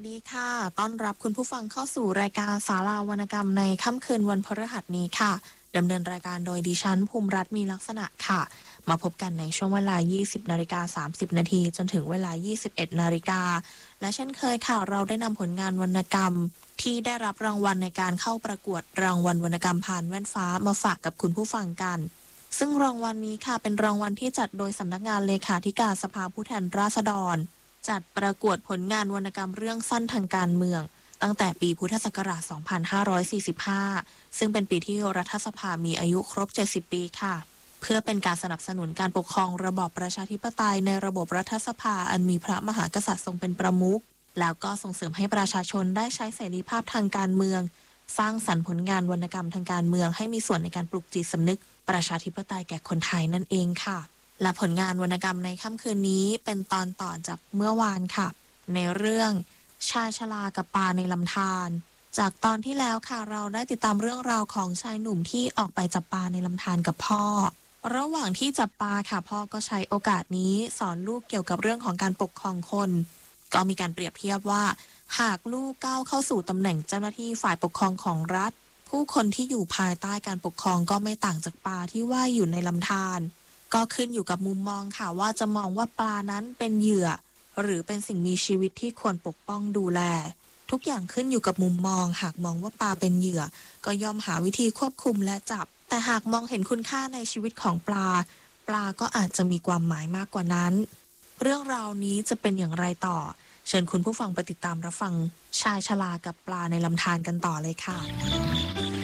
ดีค่ะต้อนรับคุณผู้ฟังเข้าสู่รายการศาลาวรรณกรรมในค่ำคืนวันพฤหัสนี้ค่ะดำเนินรายการโดยดิฉันภูมิรัตน์มีลักษณะค่ะมาพบกันในช่วงเวลา 20:30 นาทีจนถึงเวลา 21 นาฬิกาและเช่นเคยค่ะเราได้นำผลงานวรรณกรรมที่ได้รับรางวัลในการเข้าประกวดรางวัลวรรณกรรมผ่านแว่นฟ้ามาฝากกับคุณผู้ฟังกันซึ่งรางวัลนี้ค่ะเป็นรางวัลที่จัดโดยสำนักงานเลขาธิการสภาผู้แทนราษฎร จัดประกวดผลงานวรรณกรรมเรื่องสั้นทางการเมืองตั้งแต่ปีพุทธศักราช 2545 ซึ่งเป็นปีที่รัฐสภามีอายุครบ 70 ปีค่ะ เพื่อเป็นการสนับสนุนการปกครองระบอบประชาธิปไตยในระบบรัฐสภาอันมีพระมหากษัตริย์ทรงเป็นประมุขแล้วก็ส่งเสริมให้ประชาชนได้ใช้เสรีภาพทางการเมือง สร้างสรรค์ผลงานวรรณกรรมทางการเมืองให้มีส่วนในการปลุกจิตสำนึกประชาธิปไตยแก่คนไทยนั่นเองค่ะ และผลงานวรรณกรรมในค่ำคืนนี้เป็นตอนต่อจากเมื่อวานค่ะในเรื่องชายชรากับปลาในลำธารจากตอนที่แล้วค่ะเราได้ติดตามเรื่องราวของชายหนุ่มที่ออกไปจับปลาในลำธารกับพ่อระหว่างที่จับปลาค่ะพ่อก็ใช้โอกาสนี้สอนลูกเกี่ยวกับเรื่องของการปกครองคนก็มีการเปรียบเทียบว่าหากลูกก้าวเข้าสู่ตำแหน่งเจ้าหน้าที่ฝ่ายปกครองของรัฐผู้คนที่อยู่ภายใต้การปกครองก็ไม่ต่างจากปลาที่ว่ายอยู่ในลำธาร ก็ขึ้นอยู่กับมุมมองค่ะว่าจะมองว่าปลานั้นเป็นเหยื่อหรือเป็นสิ่งมีชีวิตที่ควรปกป้องดูแลทุกอย่างขึ้นอยู่กับมุมมองหากมองว่าปลาเป็นเหยื่อก็ย่อมหาวิธีควบคุมและจับแต่หากมองเห็นคุณค่าในชีวิตของปลาปลาก็อาจจะมีความหมายมากกว่านั้นเรื่องราวนี้จะเป็นอย่างไรต่อเชิญคุณผู้ฟังไปติดตามรับฟังชายชรากับปลาในลำธารกันต่อเลยค่ะ